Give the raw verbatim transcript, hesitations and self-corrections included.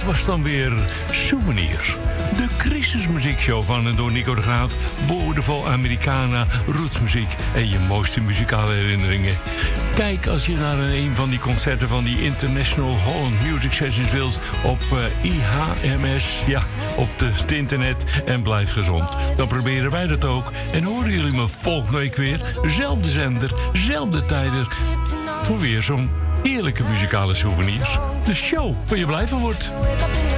was dan weer Souvenirs. De crisismuziekshow van en door Nico de Graaf. Boordevol Americana, rootsmuziek en je mooiste muzikale herinneringen. Kijk als je naar een van die concerten van die International Holland Music Sessions wilt op uh, I H M S, ja, op de, het internet en blijf gezond. Dan proberen wij dat ook en horen jullie me volgende week weer. Zelfde zender, zelfde tijden, voor weer zo'n heerlijke muzikale souvenirs. De show waar je blij van wordt.